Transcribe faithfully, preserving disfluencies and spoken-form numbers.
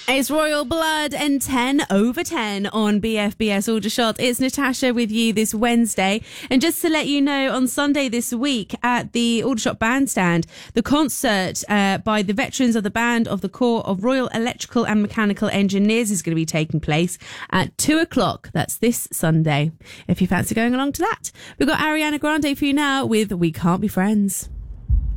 It's Royal Blood and ten over ten on B F B S Aldershot. It's Natasha with you this Wednesday. And just to let you know, on Sunday this week at the Aldershot Bandstand, the concert uh, by the veterans of the Band of the Corps of Royal Electrical and Mechanical Engineers is going to be taking place at two o'clock. That's this Sunday, if you fancy going along to that. We've got Ariana Grande for you now with We Can't Be Friends.